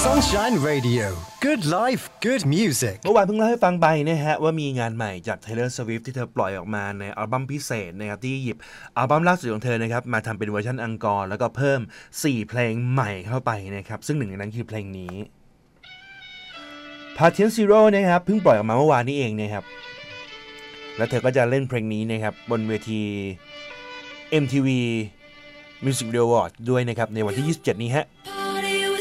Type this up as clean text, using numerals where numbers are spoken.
Sunshine Radio Good Life Good Music เมื่อวานเพิ่งเล่าให้ฟังไปนะฮะว่ามีงานใหม่จาก Taylor Swift ที่เธอปล่อยออกมาในอัลบั้มพิเศษนะครับที่หยิบอัลบั้มล่าสุดของเธอนะครับมาทำเป็นเวอร์ชันอังกอร์แล้วก็เพิ่ม4เพลงใหม่เข้าไปนะครับซึ่งหนึ่งในนั้นคือเพลงนี้ Patient Zero นะครับเพิ่งปล่อยออกมาเมื่อวานนี้เองนะครับแล้วเธอก็จะเล่นเพลงนี้นะครับบนเวที MTV Music Video Awards ด้วยนะครับในวันที่27นี้ฮะ